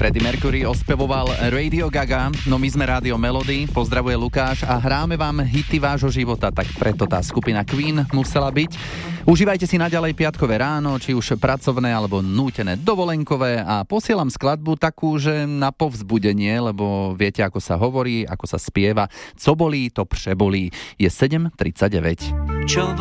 Freddie Mercury ospevoval Radio Gaga, no my sme Rádio Melody, pozdravuje Lukáš a hráme vám hity vášho života, tak preto tá skupina Queen musela byť. Užívajte si naďalej piatkové ráno, či už pracovné alebo nútené dovolenkové a posielam skladbu takú, že na povzbudenie, lebo viete, ako sa hovorí, ako sa spieva, co bolí, to prebolí. Je 7:39. Čo